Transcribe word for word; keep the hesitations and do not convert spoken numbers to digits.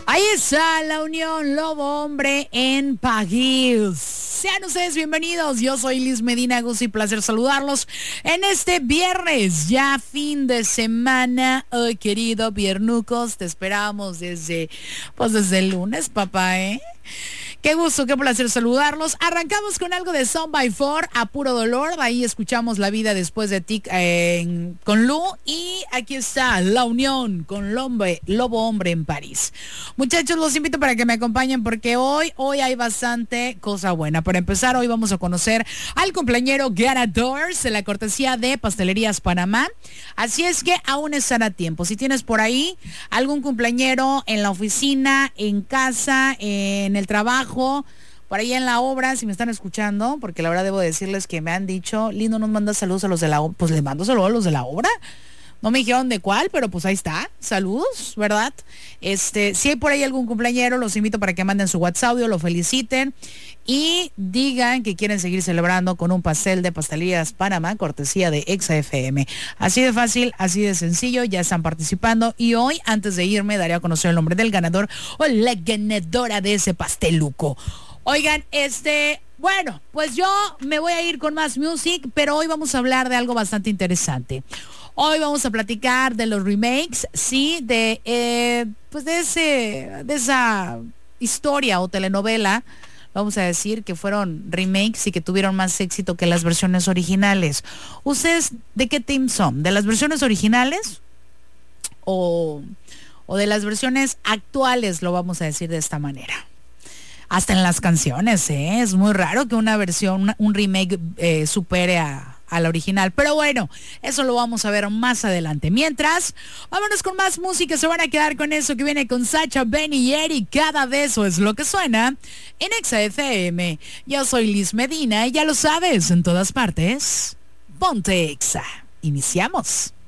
Ahí está la unión Lobo Hombre en París. Sean ustedes bienvenidos. Yo soy Liz Medina, gusto y placer saludarlos en este viernes, ya fin de semana. Ay, querido Viernucos, te esperamos desde, pues desde el lunes, papá, ¿eh? Qué gusto, qué placer saludarlos. Arrancamos con algo de Son by Four, A Puro Dolor. Ahí escuchamos La Vida Después de Ti eh, con Lu. Y aquí está La Unión con Lombe, Lobo Hombre en París. Muchachos, los invito para que me acompañen porque hoy, hoy hay bastante cosa buena. Para empezar, hoy vamos a conocer al cumpleañero ganador de la cortesía de Pastelerías Panamá. Así es que aún están a tiempo. Si tienes por ahí algún cumpleañero en la oficina, en casa, en el trabajo, por ahí en la obra, si me están escuchando, porque la verdad debo decirles que me han dicho, Lindo, ¿nos manda saludos a los de la obra? Pues les mando saludos a los de la obra. No me dijeron de cuál, pero pues ahí está. Saludos, ¿verdad? Este, si hay por ahí algún cumpleañero, los invito para que manden su WhatsApp audio, lo feliciten y digan que quieren seguir celebrando con un pastel de Pastelerías Panamá, cortesía de Exa F M. Así de fácil, así de sencillo, ya están participando y hoy, antes de irme, daré a conocer el nombre del ganador o la ganadora de ese pasteluco. Oigan, este, bueno, pues yo me voy a ir con más music, pero hoy vamos a hablar de algo bastante interesante. Hoy vamos a platicar de los remakes, sí, de, eh, pues de ese, de esa historia o telenovela, vamos a decir, que fueron remakes y que tuvieron más éxito que las versiones originales. ¿Ustedes de qué team son? ¿De las versiones originales o, o de las versiones actuales, lo vamos a decir de esta manera? Hasta en las canciones, ¿eh? Es muy raro que una versión, un remake eh, supere a, a la original. Pero bueno, eso lo vamos a ver más adelante. Mientras, vámonos con más música. Se van a quedar con eso que viene con Sacha, Benny y Eric. Cada beso es lo que suena en Exa F M. Yo soy Liz Medina y ya lo sabes, en todas partes, ponte Exa. Iniciamos.